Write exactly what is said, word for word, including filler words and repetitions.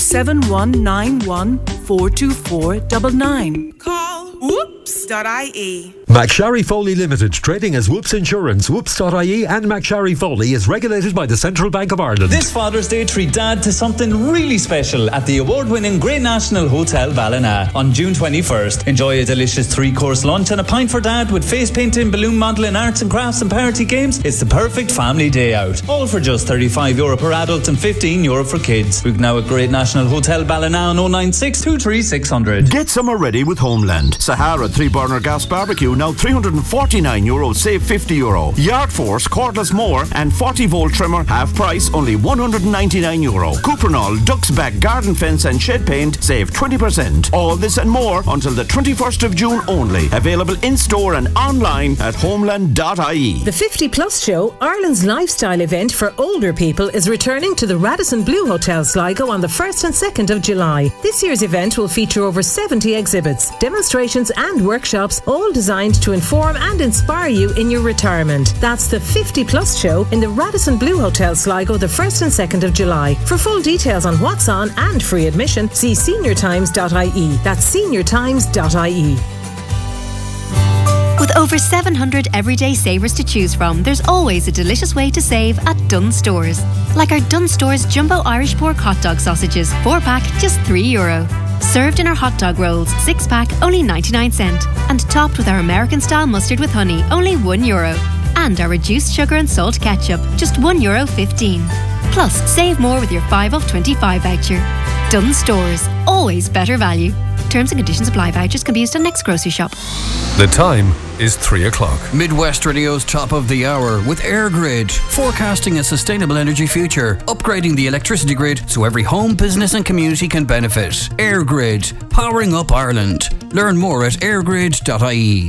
seven one nine one four two four nine nine. Call whoops dot I E. McSharry Foley Limited, trading as Whoops Insurance, whoops dot I E and McSharry Foley is regulated by the Central Bank of Ireland. This Father's Day, treat Dad to something really special at the award-winning Grey National Hotel Ballina on June twenty-first. Enjoy a delicious three-course lunch and a pint for Dad with face painting, balloon modelling, arts and crafts and party games. It's the perfect family day out. All for just thirty-five euro per adult and fifteen euro for kids. Book now at Great National Hotel Ballina on oh nine six, two three six zero zero. Get summer ready with Homeland. Sahara three-burner gas barbecue now three hundred forty-nine euro, save fifty euro. Yard Force cordless mower and forty volt trimmer, half price, only one hundred ninety-nine euro. Cuprinol Duck's Back garden fence and shed paint, save twenty percent. All this and more until the twenty-first of June only. Available in store and online at homeland dot I E. The fifty plus Show, Ireland's lifestyle event for older people, is returning to the Radisson Blu Hotel Sligo on the first and second of July. This year's event will feature over seventy exhibits, demonstrations and workshops, all designed to inform and inspire you in your retirement. That's the fifty plus Show in the Radisson Blu Hotel Sligo the first and second of July. For full details on what's on and free admission, see senior times dot I E. That's senior times dot I E. With over seven hundred everyday savers to choose from, there's always a delicious way to save at Dunnes Stores. Like our Dunnes Stores Jumbo Irish Pork Hot Dog Sausages, four pack, just three euro. Served in our hot dog rolls, six pack, only ninety-nine cent. And topped with our American style mustard with honey, only one euro. And our reduced sugar and salt ketchup, just one euro fifteen. Plus, save more with your five off twenty-five voucher. Dunnes Stores, always better value. Terms and conditions apply. Vouchers can be used on next grocery shop. The time is three o'clock. Midwest Radio's top of the hour with EirGrid, forecasting a sustainable energy future, upgrading the electricity grid so every home, business and community can benefit. EirGrid, powering up Ireland. Learn more at air grid dot I E.